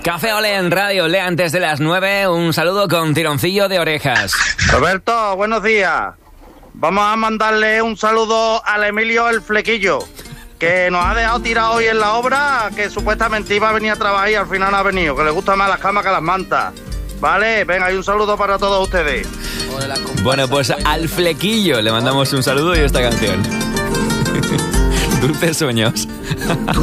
Café Olé en Radio Olé antes de las 9. Un saludo con tironcillo de orejas. Roberto, buenos días. Vamos a mandarle un saludo al Emilio el Flequillo, que nos ha dejado tirado hoy en la obra, que supuestamente iba a venir a trabajar y al final no ha venido, que le gustan más las camas que las mantas. Vale, venga, y un saludo para todos ustedes. Bueno, pues al Flequillo le mandamos un saludo y esta canción. Dulces sueños.